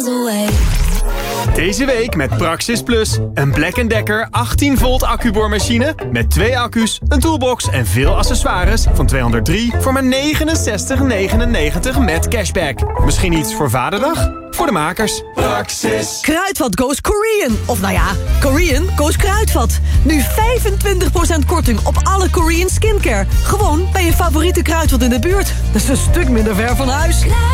miles away. Deze week met Praxis Plus. Een Black & Decker 18 volt accuboormachine met 2 accu's, een toolbox en veel accessoires van 203 voor maar €69,99 met cashback. Misschien iets voor Vaderdag? Voor de makers. Praxis. Kruidvat goes Korean. Of nou ja, Korean goes Kruidvat. Nu 25% korting op alle Korean skincare. Gewoon bij je favoriete Kruidvat in de buurt. Dat is een stuk minder ver van huis.